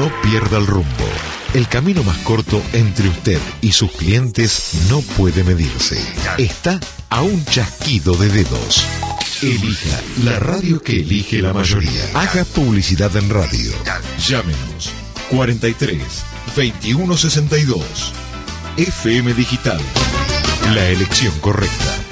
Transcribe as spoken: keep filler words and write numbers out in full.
No pierda el rumbo. El camino más corto entre usted y sus clientes no puede medirse. Está a un chasquido de dedos. Elija la radio que elige la mayoría. Haga publicidad en radio. Llámenos cuarenta y tres, veintiuno sesenta y dos. F M Digital. La elección correcta.